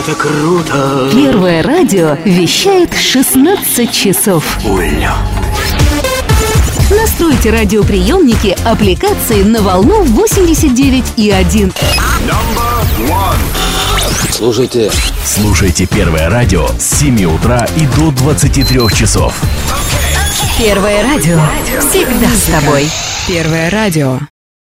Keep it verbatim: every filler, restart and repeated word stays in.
это круто! Первое радио вещает шестнадцать часов. Уля! Настройте радиоприемники аппликации на волну восемьдесят девять и один. Слушайте. Слушайте Первое радио с семи утра и до двадцати трёх часов. Первое радио. Всегда с тобой. Первое радио.